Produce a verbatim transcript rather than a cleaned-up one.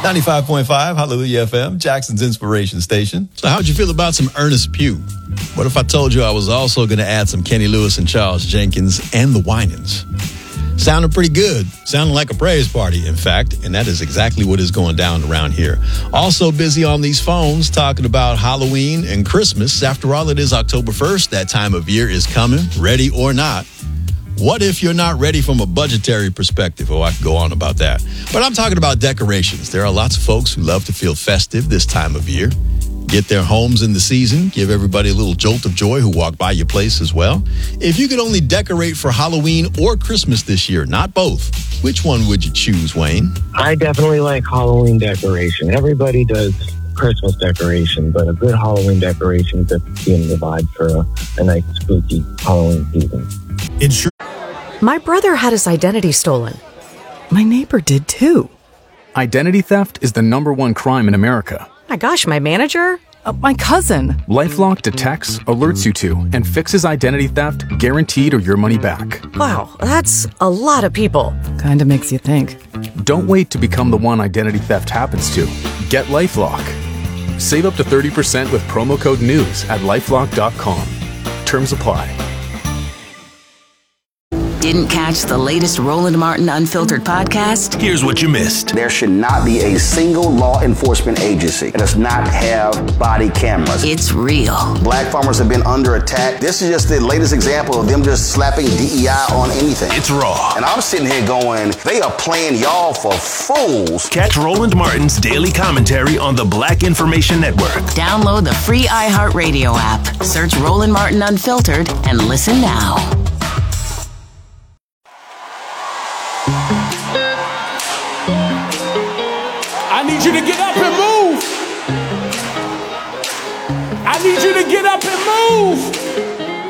ninety-five point five, Hallelujah F M, Jackson's inspiration station. So how'd you feel about some Ernest Pugh? What if I told you I was also going to add some Kenny Lewis and Charles Jenkins and the Winans? Sounded pretty good. Sounded like a praise party, in fact, and that is exactly what is going down around here. Also busy on these phones talking about Halloween and Christmas. After all, it is October first. That time of year is coming, ready or not. What if you're not ready from a budgetary perspective? Oh, I could go on about that. But I'm talking about decorations. There are lots of folks who love to feel festive this time of year. Get their homes in the season. Give everybody a little jolt of joy who walk by your place as well. If you could only decorate for Halloween or Christmas this year, not both, which one would you choose, Wayne? I definitely like Halloween decoration. Everybody does Christmas decoration, but a good Halloween decoration gets you in the vibe for a, a nice spooky Halloween season. Insur- My brother had his identity stolen. My neighbor did too. Identity theft is the number one crime in America. My gosh, my manager? Uh, my cousin. LifeLock detects, alerts you to, and fixes identity theft guaranteed or your money back. Wow, that's a lot of people. Kinda makes you think. Don't wait to become the one identity theft happens to. Get LifeLock. Save up to thirty percent with promo code NEWS at lifelock dot com. Terms apply. Didn't catch the latest Roland Martin Unfiltered podcast? Here's what you missed. There should not be a single law enforcement agency that does not have body cameras. It's real. Black farmers have been under attack. This is just the latest example of them just slapping D E I on anything. It's raw. And I'm sitting here going, they are playing y'all for fools. Catch Roland Martin's daily commentary on the Black Information Network. Download the free iHeartRadio app. Search Roland Martin Unfiltered and listen now. I need you to get up and move. I need you to get up and move.